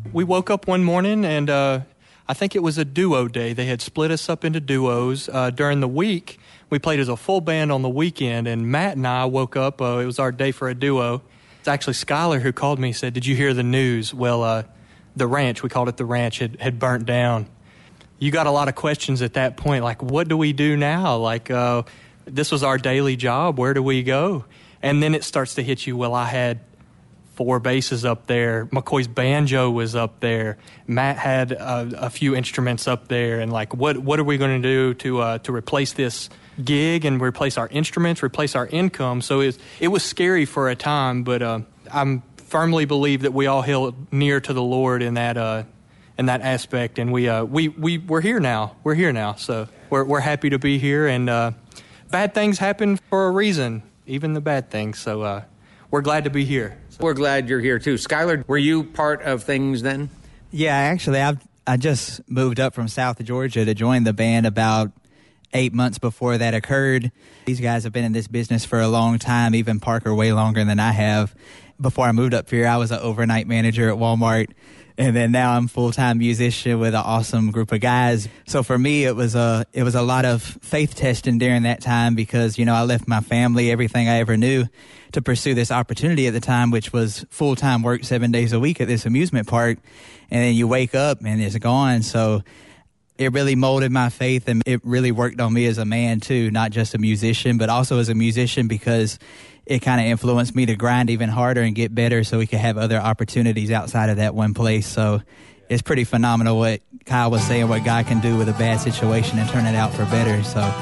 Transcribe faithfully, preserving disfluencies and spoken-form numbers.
We woke up one morning and uh, I think it was a duo day. They had split us up into duos. Uh, during the week, we played as a full band on the weekend, and Matt and I woke up. Uh, it was our day for a duo. It's actually Skylar who called me and said, "Did you hear the news?" Well, uh, the ranch, we called it the ranch, had, had burnt down. You got a lot of questions at that point, like, what do we do now? Like, uh, this was our daily job. Where do we go? And then it starts to hit you, well, I had four basses up there. McCoy's banjo was up there. Matt had a, a few instruments up there. And, like, what what are we going to do to uh, to replace this gig and replace our instruments, replace our income? So it, it was scary for a time, but uh, I firmly believe that we all held near to the Lord in that uh, in that aspect. And we, uh, we, we, we're here now. We're here now. So we're, we're happy to be here. And uh, bad things happen for a reason, even the bad things. So uh, we're glad to be here. We're glad you're here, too. Skylar, were you part of things then? Yeah, actually, I've, I just moved up from South Georgia to join the band about eight months before that occurred. These guys have been in this business for a long time, even Parker way longer than I have. Before I moved up here, I was an overnight manager at Walmart, and then now I'm a full-time musician with an awesome group of guys. So for me, it was a it was a lot of faith testing during that time because, you know, I left my family, everything I ever knew, to pursue this opportunity at the time, which was full-time work seven days a week at this amusement park. And then you wake up and it's gone. So it really molded my faith, and it really worked on me as a man too, not just a musician, but also as a musician, because it kind of influenced me to grind even harder and get better so we could have other opportunities outside of that one place. So it's pretty phenomenal what Kyle was saying, what God can do with a bad situation and turn it out for better. So